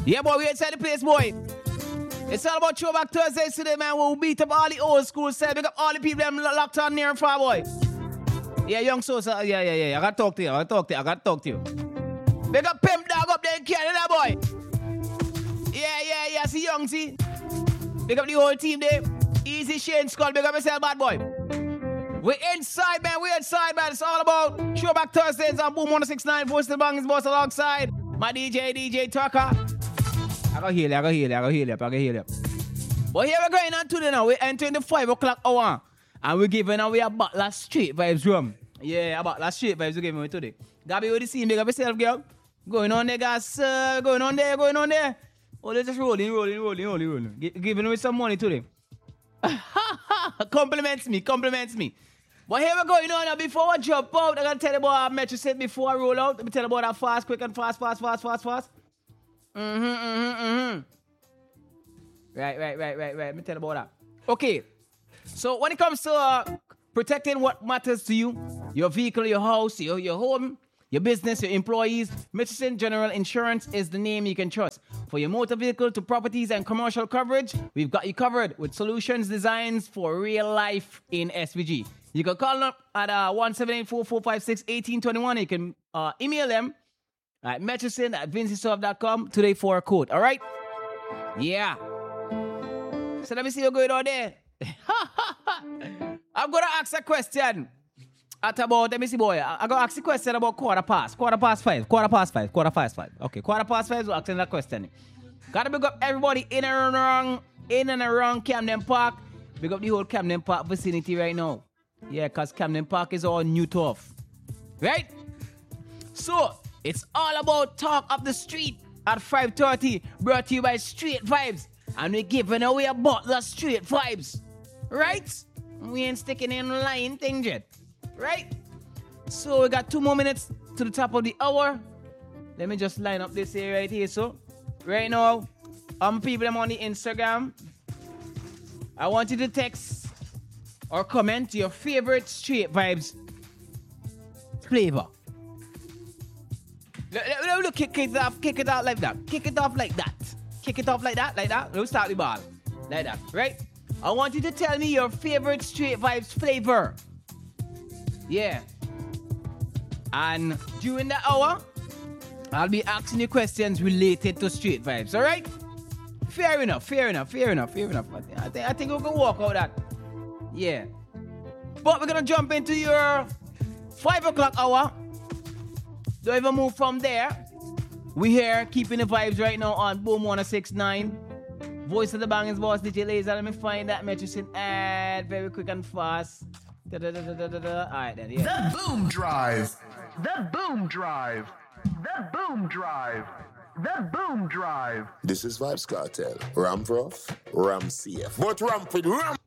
Yeah, boy, we inside the place, boy. It's all about Throwback Thursdays today, man. We'll beat up all the old school side. Big up all the people them locked on near and far, boy. Yeah, young Sosa. Yeah. I gotta talk to you. I gotta talk to you. Big up Pimp Dog up there in Canada, boy. Yeah. See, young, see. Big up the whole team there. Easy Shane Skull. Big up yourself, bad boy. We're inside, man. It's all about Throwback Thursdays on Boom 106.9. Voice of the Bangers Boss alongside my DJ Tucker. I can heal you. But here we're going on today now. We're entering the 5 o'clock hour. And we're giving away a Butler Street Vibes room. Yeah, a Butler Street Vibes we're giving away today. Gabby, what do you see? Big up yourself, girl. Going on there, guys. Going on there. Oh, they're just rolling. Giving away some money today. Compliments me. But here we're going on now. Before I jump out, I gotta tell you about Metro City before I roll out. Let me tell you about that fast, quick and fast. Right. Let me tell you about that. Okay. So when it comes to protecting what matters to you, your vehicle, your house, your home, your business, your employees, Murchison General Insurance is the name you can trust. For your motor vehicle to properties and commercial coverage, we've got you covered with solutions designed for real life in SVG. You can call them at 17844561821. You can email them at murchison@vinceysoft.com today for a quote. All right? Yeah. So let me see what's going on there. I'm going to ask a question at about, let me see, boy. I'm going to ask a question about quarter past 5. Okay, quarter past 5, we're asking that question. Got to big up everybody in and around Camden Park. Big up the whole Camden Park vicinity right now. Yeah, because Camden Park is all new turf. Right? So, it's all about Talk Up the Street at 5:30, brought to you by Street Vibes. And we're giving away a Butler Street Vibes. Right? We ain't sticking in line thing yet. Right? So, we got 2 more minutes to the top of the hour. Let me just line up this here right here. So, right now, people them on the Instagram. I want you to text or comment your favorite Street Vibes flavor. Look, kick it off like that. Kick it off like that. Let's start the ball. Like that, right? I want you to tell me your favorite Street Vibes flavor. Yeah. And during the hour, I'll be asking you questions related to Street Vibes, alright? Fair enough. I think we can walk out that. Yeah. But we're going to jump into your 5 o'clock hour. Don't even move from there. We here keeping the vibes right now on Boom 106.9. Voice of the Bangers Boss, DJ Laser. Let me find that Murchison ad very quick and fast. All right then, yeah. The Boom Drive. This is Vibes Cartel. Ram Prof, Ram CF. But Ram for the Ram.